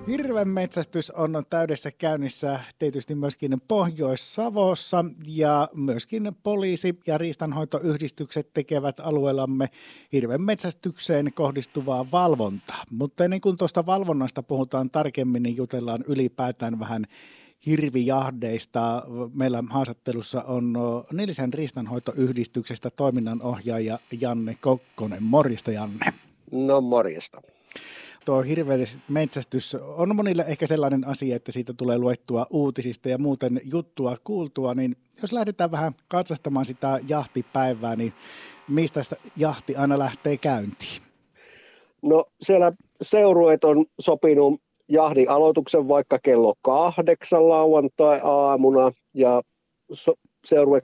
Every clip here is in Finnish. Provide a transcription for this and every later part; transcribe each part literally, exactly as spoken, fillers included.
Hirvenmetsästys on täydessä käynnissä tietysti myöskin Pohjois-Savossa ja myöskin poliisi- ja riistanhoitoyhdistykset tekevät alueellamme hirvenmetsästykseen kohdistuvaa valvontaa. Mutta ennen kuin tuosta valvonnasta puhutaan tarkemmin, niin jutellaan ylipäätään vähän hirvijahdeista. Meillä haastattelussa on Nilsiän riistanhoitoyhdistyksestä toiminnanohjaaja Janne Kokkonen. Morjesta, Janne. No morjesta. Tuo hirvenmetsästys on monille ehkä sellainen asia, että siitä tulee luettua uutisista ja muuten juttua kuultua, niin jos lähdetään vähän katsastamaan sitä jahtipäivää, niin mistä jahti aina lähtee käyntiin? No siellä seurueet on sopinut jahdin aloituksen vaikka kello kahdeksan lauantai-aamuna ja so- seurueet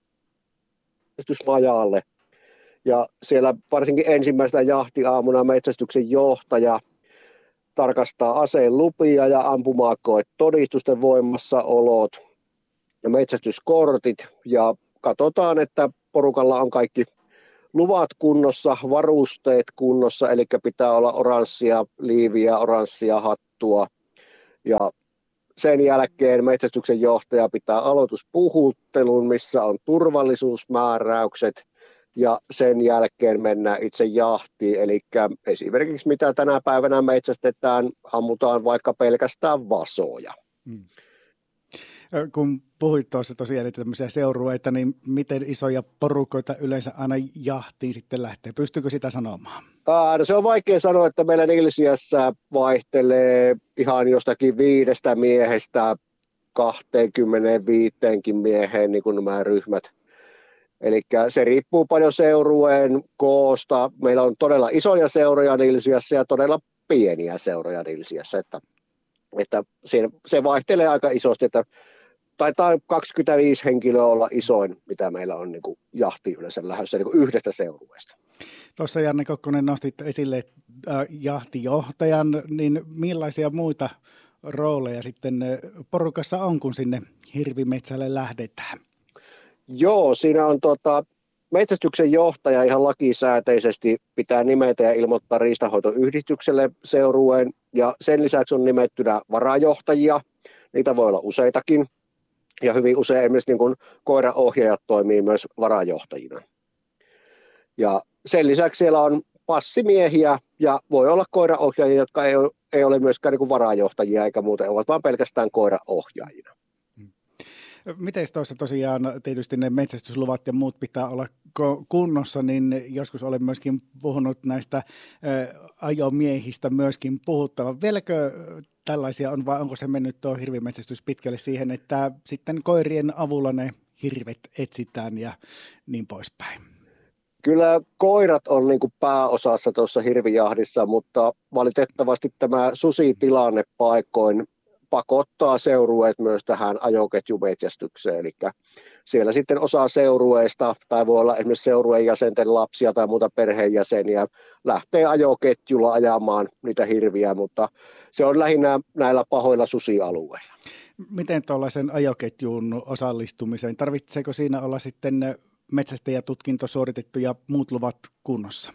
metsästysmajalle. Ja siellä varsinkin ensimmäisenä jahtiaamuna metsästyksen johtaja tarkastaa aseen lupia ja ampuma-akoet todistusten voimassaolot ja metsästyskortit. Ja katsotaan, että porukalla on kaikki luvat kunnossa, varusteet kunnossa, eli pitää olla oranssia liiviä, oranssia hattua. Ja sen jälkeen metsästyksen johtaja pitää aloituspuhuttelun, missä on turvallisuusmääräykset. Ja sen jälkeen mennään itse jahtiin, eli esimerkiksi mitä tänä päivänä metsästetään, ammutaan vaikka pelkästään vasoja. Hmm. Kun puhuit tuossa tosiaan, että tämmöisiä seurueita, niin miten isoja porukoita yleensä aina jahtiin sitten lähtee? Pystyykö sitä sanomaan? Ää, no se on vaikea sanoa, että meillä Nilsiässä vaihtelee ihan jostakin viidestä miehestä kaksikymmentäviisi mieheen niin kuin nämä ryhmät. Eli se riippuu paljon seurueen koosta. Meillä on todella isoja seuroja Nilsiässä ja todella pieniä seuroja Nilsiässä. Että, että se vaihtelee aika isosti, että taitaa kaksikymmentäviisi henkilöä olla isoin, mitä meillä on niin kuin jahti yleensä lähdössä niin kuin yhdestä seurueesta. Tuossa Janne Kokkonen nostit esille äh, jahtijohtajan, niin millaisia muita rooleja sitten porukassa on, kun sinne hirvimetsälle lähdetään? Joo, siinä on tota, metsästyksen johtaja ihan lakisääteisesti pitää nimetä ja ilmoittaa riistanhoitoyhdistykselle seurueen. Ja sen lisäksi on nimettynä varajohtajia, niitä voi olla useitakin. Ja hyvin usein esimerkiksi niin kuin koiraohjaajat toimii myös varajohtajina. Ja sen lisäksi siellä on passimiehiä ja voi olla koiraohjaajia, jotka ei ole, ei ole myöskään niin kuin varajohtajia eikä muuten, ovat vaan pelkästään koiraohjaajina. Miten tuossa tosiaan tietysti ne metsästysluvat ja muut pitää olla kunnossa, niin joskus olen myöskin puhunut näistä ä, ajomiehistä myöskin puhuttava. Vieläkö tällaisia on vai onko se mennyt tuo hirvimetsästys pitkälle siihen, että sitten koirien avulla ne hirvet etsitään ja niin poispäin? Kyllä koirat on niin kuin pääosassa tuossa hirvijahdissa, mutta valitettavasti tämä susitilanne paikoin pakottaa seurueet myös tähän ajoketjumetsästykseen, eli siellä sitten osa seurueista, tai voi olla esimerkiksi seurueen jäsenten lapsia tai muuta perheenjäseniä, lähtee ajoketjulla ajamaan niitä hirviä, mutta se on lähinnä näillä pahoilla susialueilla. Miten tuollaisen ajoketjuun osallistumiseen, tarvitseeko siinä olla sitten metsästäjätutkinto suoritettu ja muut luvat kunnossa?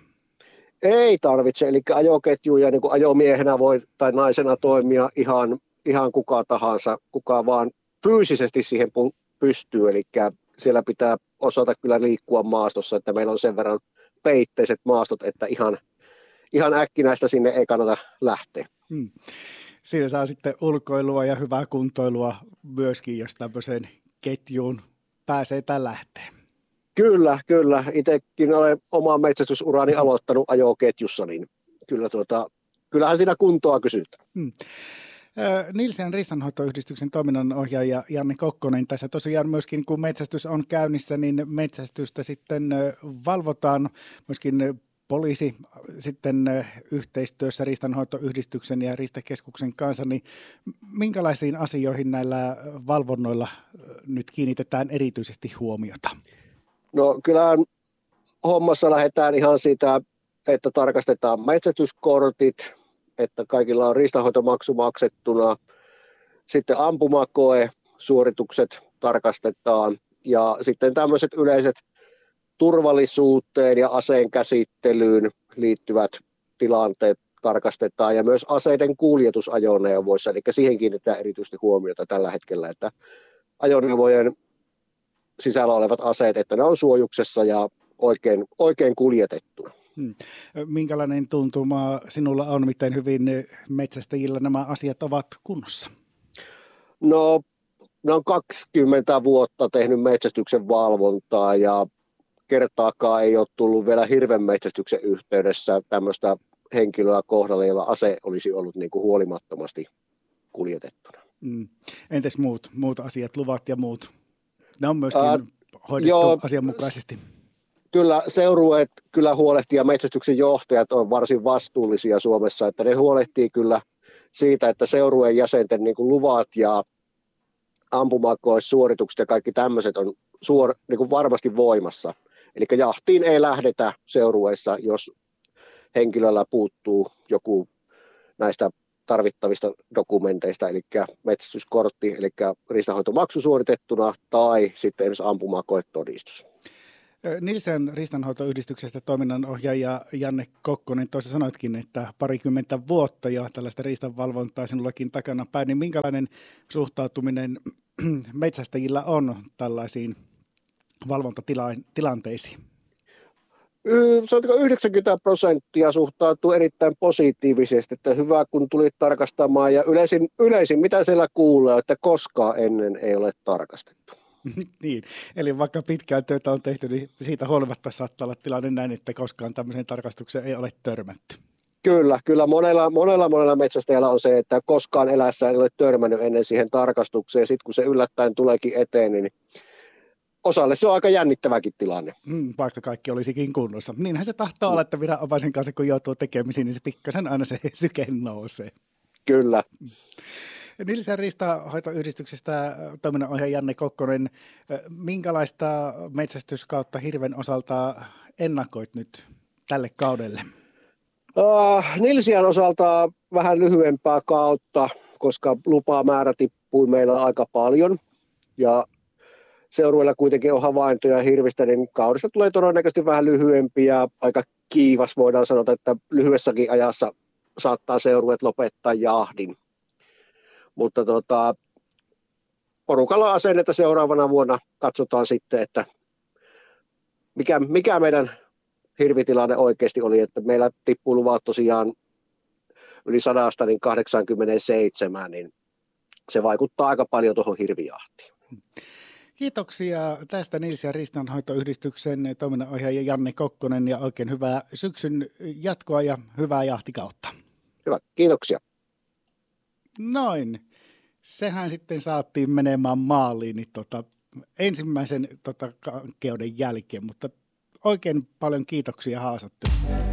Ei tarvitse, eli ajoketjuja niin kuin ajomiehenä voi tai naisena toimia ihan ihan kuka tahansa, kuka vaan fyysisesti siihen pystyy, eli siellä pitää osata kyllä liikkua maastossa, että meillä on sen verran peitteiset maastot, että ihan, ihan äkkinäistä sinne ei kannata lähteä. Hmm. Siinä saa sitten ulkoilua ja hyvää kuntoilua myöskin, jos tämmöiseen ketjuun pääsee tai lähtee. Kyllä, kyllä. Itsekin olen oman metsästysurani aloittanut ajoketjussa, niin kyllä tuota, kyllähän siinä kuntoa kysytään. Hmm. Nilsiän riistanhoitoyhdistyksen toiminnanohjaaja Janne Kokkonen. Tässä tosiaan myöskin, kun metsästys on käynnissä, niin metsästystä sitten valvotaan myöskin poliisi sitten yhteistyössä riistanhoitoyhdistyksen ja riistakeskuksen kanssa. Niin minkälaisiin asioihin näillä valvonnoilla nyt kiinnitetään erityisesti huomiota? No kyllähän hommassa lähdetään ihan siitä, että tarkastetaan metsästyskortit, että kaikilla on riistanhoitomaksu maksettuna. Sitten ampumakoe, suoritukset tarkastetaan ja sitten tämmöiset yleiset turvallisuuteen ja aseen käsittelyyn liittyvät tilanteet tarkastetaan ja myös aseiden kuljetusajoneuvoissa, eli siihen kiinnitetään erityisesti huomiota tällä hetkellä, että ajoneuvojen sisällä olevat aseet, että ne on suojuksessa ja oikein, oikein kuljetettuna. Hmm. Minkälainen tuntuma sinulla on, miten hyvin metsästäjillä nämä asiat ovat kunnossa? No, ne on kaksikymmentä vuotta tehnyt metsästyksen valvontaa ja kertaakaan ei ole tullut vielä hirvenmetsästyksen yhteydessä tämmöistä henkilöä kohdalle, jolla ase olisi ollut niin kuin huolimattomasti kuljetettuna. Hmm. Entäs muut, muut asiat, luvat ja muut? Ne on myöskin äh, hoidettu joo, asianmukaisesti. Kyllä seurueet kyllä huolehtii ja metsästyksen johtajat on varsin vastuullisia Suomessa, että ne huolehtii kyllä siitä, että seurueen jäsenten niin kuin luvat ja ampumakoesuoritukset ja kaikki tämmöiset on suor, niin kuin varmasti voimassa. Eli jahtiin ei lähdetä seurueissa, jos henkilöllä puuttuu joku näistä tarvittavista dokumenteista, eli metsästyskortti, eli riistanhoitomaksu suoritettuna tai sitten esimerkiksi ampumakoetodistus. Nilsiän riistanhoitoyhdistyksestä toiminnanohjaaja Janne Kokkonen, tuossa sanoitkin, että parikymmentä vuotta ja tällaista riistanvalvontaa sinullakin takana päin, niin minkälainen suhtautuminen metsästäjillä on tällaisiin valvontatilanteisiin? yhdeksänkymmentä prosenttia suhtautuu erittäin positiivisesti, että hyvä kun tulit tarkastamaan ja yleisin, yleisin mitä siellä kuulee, että koskaan ennen ei ole tarkastettu. Niin, eli vaikka pitkään työtä on tehty, niin siitä huolimatta saattaa olla tilanne näin, että koskaan tämmöiseen tarkastukseen ei ole törmätty. Kyllä, kyllä monella, monella, monella metsästäjällä on se, että koskaan elässä ei ole törmännyt ennen siihen tarkastukseen. Sitten kun se yllättäen tuleekin eteen, niin osalle se on aika jännittäväkin tilanne. Mm, vaikka kaikki olisikin kunnossa. Niinhän se tahtoo mm. olla, että viranomaisen kanssa kun joutuu tekemisiin, niin se pikkasen aina se syke nousee. Kyllä. Nilsiän riistanhoitoyhdistyksestä toiminnanohjaaja Janne Kokkonen, minkälaista metsästyskautta hirven osalta ennakoit nyt tälle kaudelle? Uh, Nilsiän osalta vähän lyhyempää kautta, koska lupamäärä tippui meillä aika paljon ja seurueilla kuitenkin on havaintoja hirvistä, niin kaudesta tulee todennäköisesti vähän lyhyempiä, aika kiivas voidaan sanoa, että lyhyessäkin ajassa saattaa seurueet lopettaa jahdin. Mutta tota, porukalla asennetta seuraavana vuonna katsotaan sitten, että mikä, mikä meidän hirvitilanne oikeasti oli, että meillä tippuu luvat tosiaan yli sadasta niin kahdeksankymmentäseitsemän, niin se vaikuttaa aika paljon tuohon hirvijahtiin. Kiitoksia tästä Nilsiän riistanhoitoyhdistyksen toiminnanohjaaja Janne Kokkonen ja oikein hyvää syksyn jatkoa ja hyvää jahtikautta. Hyvä, kiitoksia. Noin. Sehän sitten saatiin menemään maaliin niin tota, ensimmäisen tota, keuden jälkeen, mutta oikein paljon kiitoksia haastatteluun.